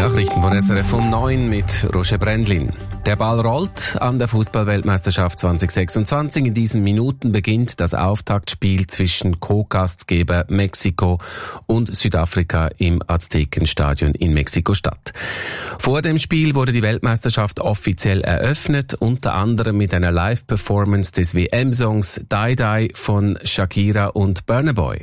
Nachrichten von SRF um 9 mit Roger Brändlin. Der Ball rollt an der Fußball-Weltmeisterschaft 2026. In diesen Minuten beginnt das Auftaktspiel zwischen Co-Gastgeber Mexiko und Südafrika im Aztekenstadion in Mexiko-Stadt. Vor dem Spiel wurde die Weltmeisterschaft offiziell eröffnet, unter anderem mit einer Live-Performance des WM-Songs Die Die von Shakira und Burna Boy.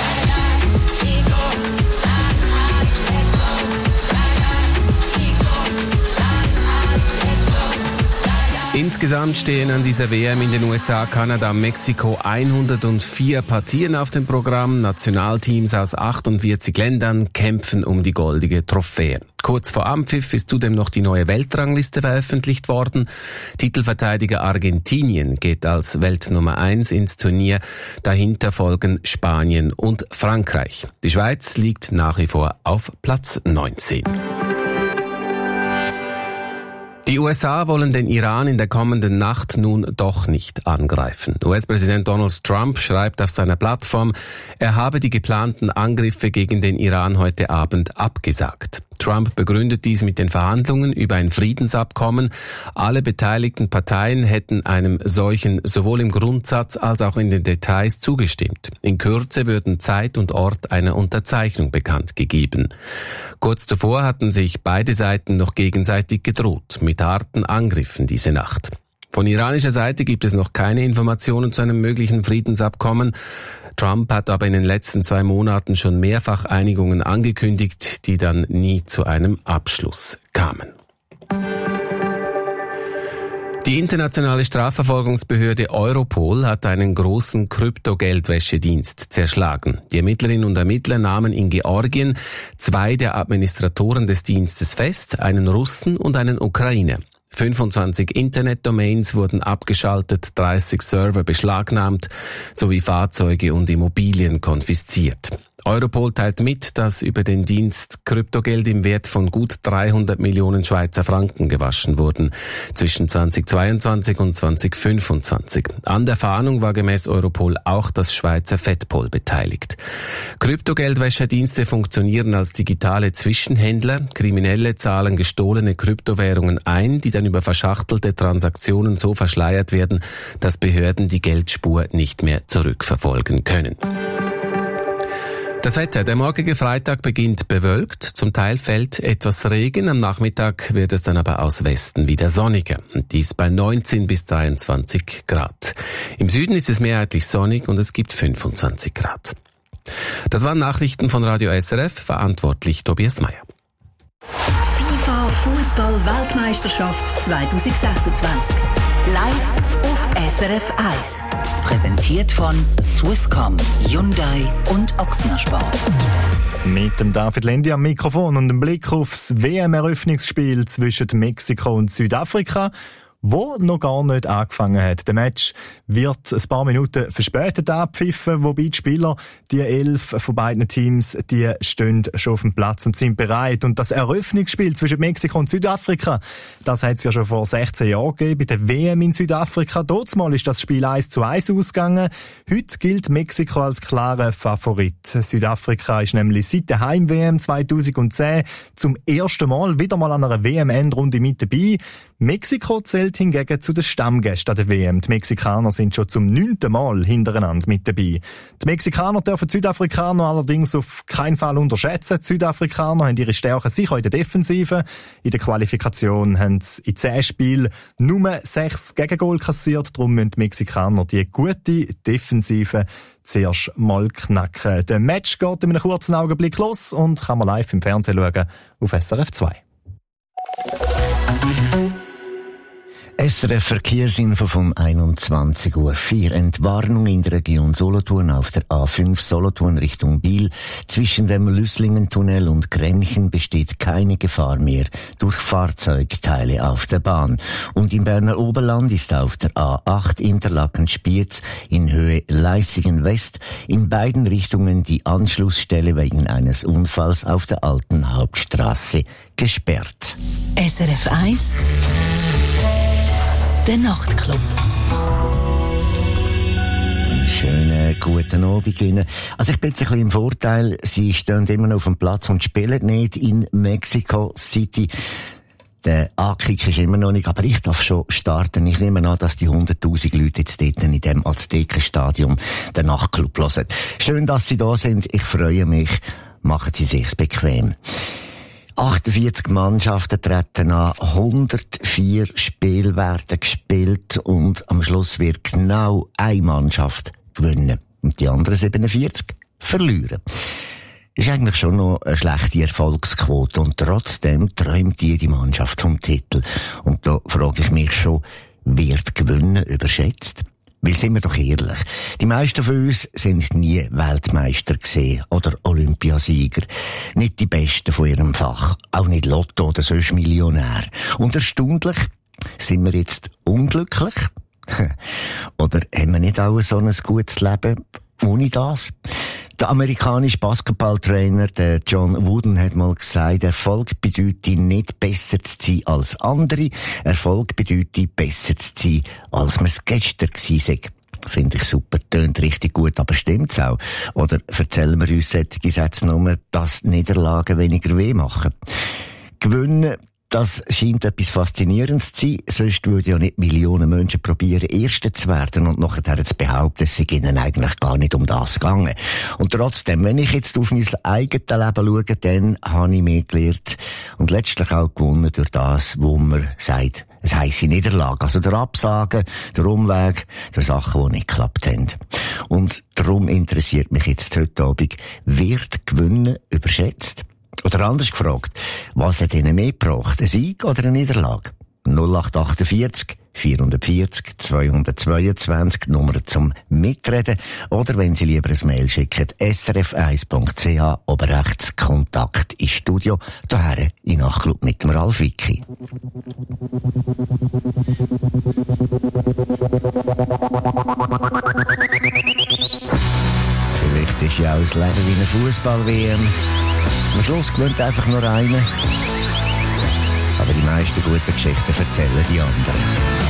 Insgesamt stehen an dieser WM in den USA, Kanada, Mexiko 104 Partien auf dem Programm. Nationalteams aus 48 Ländern kämpfen um die goldige Trophäe. Kurz vor Anpfiff ist zudem noch die neue Weltrangliste veröffentlicht worden. Titelverteidiger Argentinien geht als Weltnummer 1 ins Turnier. Dahinter folgen Spanien und Frankreich. Die Schweiz liegt nach wie vor auf Platz 19. Die USA wollen den Iran in der kommenden Nacht nun doch nicht angreifen. US-Präsident Donald Trump schreibt auf seiner Plattform, er habe die geplanten Angriffe gegen den Iran heute Abend abgesagt. Trump begründet dies mit den Verhandlungen über ein Friedensabkommen. Alle beteiligten Parteien hätten einem solchen sowohl im Grundsatz als auch in den Details zugestimmt. In Kürze würden Zeit und Ort einer Unterzeichnung bekannt gegeben. Kurz zuvor hatten sich beide Seiten noch gegenseitig gedroht mit harten Angriffen diese Nacht. Von iranischer Seite gibt es noch keine Informationen zu einem möglichen Friedensabkommen. Trump hat aber in den letzten 2 Monaten schon mehrfach Einigungen angekündigt, die dann nie zu einem Abschluss kamen. Die internationale Strafverfolgungsbehörde Europol hat einen großen Kryptogeldwäschedienst zerschlagen. Die Ermittlerinnen und Ermittler nahmen in Georgien 2 der Administratoren des Dienstes fest, einen Russen und einen Ukrainer. 25 Internetdomains wurden abgeschaltet, 30 Server beschlagnahmt, sowie Fahrzeuge und Immobilien konfisziert. Europol teilt mit, dass über den Dienst Kryptogeld im Wert von gut 300 Millionen Schweizer Franken gewaschen wurden, zwischen 2022 und 2025. An der Fahndung war gemäß Europol auch das Schweizer FedPol beteiligt. Kryptogeldwäscherdienste funktionieren als digitale Zwischenhändler. Kriminelle zahlen gestohlene Kryptowährungen ein, die dann über verschachtelte Transaktionen so verschleiert werden, dass Behörden die Geldspur nicht mehr zurückverfolgen können. Das Wetter. Der morgige Freitag beginnt bewölkt. Zum Teil fällt etwas Regen. Am Nachmittag wird es dann aber aus Westen wieder sonniger. Und dies bei 19 bis 23 Grad. Im Süden ist es mehrheitlich sonnig und es gibt 25 Grad. Das waren Nachrichten von Radio SRF. Verantwortlich Tobias Meyer. Die FIFA Fußball-Weltmeisterschaft 2026. Live auf SRF 1. Präsentiert von Swisscom, Hyundai und Ochsner Sport. Mit dem David Lendi am Mikrofon und dem Blick aufs WM-Eröffnungsspiel zwischen Mexiko und Südafrika, wo noch gar nicht angefangen hat. Der Match wird ein paar Minuten verspätet abpfiffen, wobei die Spieler, die 11 von beiden Teams, die stehen schon auf dem Platz und sind bereit. Und das Eröffnungsspiel zwischen Mexiko und Südafrika, das hat es ja schon vor 16 Jahren gegeben, bei der WM in Südafrika. Dortmal ist das Spiel 1:1 ausgegangen. Heute gilt Mexiko als klarer Favorit. Südafrika ist nämlich seit der Heim-WM 2010 zum ersten Mal wieder mal an einer WM-Endrunde mit dabei. Mexiko zählt hingegen zu den Stammgästen an der WM. Die Mexikaner sind schon zum 9. Mal hintereinander mit dabei. Die Mexikaner dürfen die Südafrikaner allerdings auf keinen Fall unterschätzen. Die Südafrikaner haben ihre Stärken sicher in der Defensive. In der Qualifikation haben sie in 10 Spielen nur 6 Gegengol kassiert. Darum müssen die Mexikaner die gute Defensive zuerst mal knacken. Der Match geht in einem kurzen Augenblick los und kann man live im Fernsehen schauen auf SRF 2. SRF Verkehrsinfo vom 21:04 Uhr. Entwarnung in der Region Solothurn auf der A5 Solothurn Richtung Biel. Zwischen dem Lüsslingen-Tunnel und Grenchen besteht keine Gefahr mehr durch Fahrzeugteile auf der Bahn. Und im Berner Oberland ist auf der A8 Interlaken-Spiez in Höhe Leissigen West in beiden Richtungen die Anschlussstelle wegen eines Unfalls auf der alten Hauptstraße gesperrt. SRF 1 Der Nachtclub. Schönen guten Abend Ihnen. Also ich bin jetzt ein bisschen im Vorteil. Sie stehen immer noch auf dem Platz und spielen nicht in Mexico City. Der Ankick ist immer noch nicht, aber ich darf schon starten. Ich nehme an, dass die 100.000 Leute jetzt dort in dem Aztekenstadion den Nachtclub hören. Schön, dass Sie da sind. Ich freue mich. Machen Sie sich's bequem. 48 Mannschaften treten an, 104 Spiele werden gespielt und am Schluss wird genau eine Mannschaft gewinnen und die anderen 47 verlieren. Ist eigentlich schon noch eine schlechte Erfolgsquote und trotzdem träumt jede Mannschaft vom Titel. Und da frage ich mich schon, wird Gewinnen überschätzt? Weil, sind wir doch ehrlich, die meisten von uns sind nie Weltmeister gesehen oder Olympiasieger. Nicht die Besten von ihrem Fach. Auch nicht Lotto oder sonst Millionär. Und erstaunlich, sind wir jetzt unglücklich? Oder haben wir nicht auch so ein gutes Leben ohne das? Der amerikanische Basketballtrainer, der John Wooden, hat mal gesagt, Erfolg bedeutet nicht besser zu sein als andere. Erfolg bedeutet besser zu sein, als man es gestern war. Finde ich super, tönt richtig gut, aber stimmt's auch? Oder erzählen wir uns solche Sätze nur, dass Niederlagen weniger weh machen? Gewinnen, das scheint etwas Faszinierendes zu sein, sonst würden ja nicht Millionen Menschen probieren, Erster zu werden und nachher zu behaupten, es sei ihnen eigentlich gar nicht um das gegangen. Und trotzdem, wenn ich jetzt auf mein eigenes Leben schaue, dann habe ich mehr gelernt und letztlich auch gewonnen durch das, wo man sagt, es heisse Niederlage. Also der Absagen, der Umweg, der Sachen, die nicht geklappt haben. Und darum interessiert mich jetzt heute Abend, wird Gewinnen überschätzt? Oder anders gefragt, was hat Ihnen mehr gebracht, ein Sieg oder eine Niederlage? 0848 440 222, Nummer zum Mitreden. Oder wenn Sie lieber ein Mail schicken, srf1.ch, oben rechts Kontakt ins Studio, daher in Nachtclub mit dem Ralf Wicki. Vielleicht ist ja auch das Leben wie eine Fußball-WM. Am Schluss gewinnt einfach nur einer. Aber die meisten guten Geschichten erzählen die anderen.